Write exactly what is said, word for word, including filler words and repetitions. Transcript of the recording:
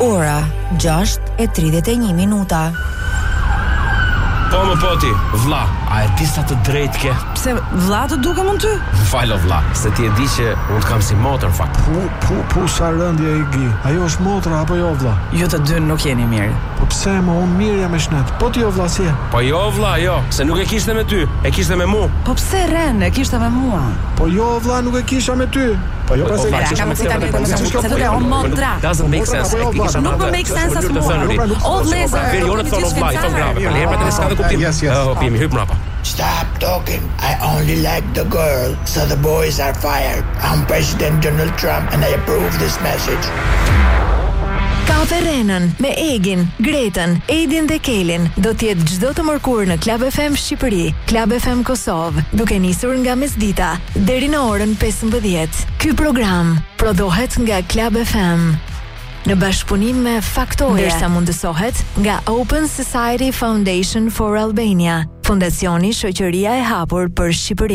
Ora gjashtë e tridhjetë e një minuta. Po më poti, vlla, a e di sa të drejtë ke? Pse vlla të dukem unë ty? Falo vlla, se ti e di që unë të kam si motor fakt. Pu, pu, pu, sa rëndje i gi. Ajo është motra apo jo vlla? Ju të dy nuk jeni mirë. Po pse më unë mirë jam me shnet? Po ti jo vlla si e? Po jo vlla, jo, se nuk e kishte me ty, e kishte me mu. Po pse Ren, e kishte me mua? Po jo vlla, nuk e kisha me ty. Po jo pse Ra, kam si tani se do të o motra. Doesn't make sense. Nuk më make sense as mua. O vlezër. Verione thonë vlla, i thon grave. Për herë s'ka të kuptim. Yes, yes. Oh, pimi hyp mrapa. Stop talking. I only like the girl, so the boys are fired. I'm President Donald Trump and I approve this message. Kafe Renën me Egin, Gretën, Edin dhe Kelin do t'jetë çdo të mërkurë në Club F M Shqipëri, Club F M Kosovë, duke nisur nga mesdita deri në orën pesëmbëdhjetë. Ky program prodhohet nga Club F M në bashkëpunim me Faktore, ndërsa mundësohet nga Open Society Foundation for Albania, Fondacioni Shoqëria e Hapur për Shqipëri.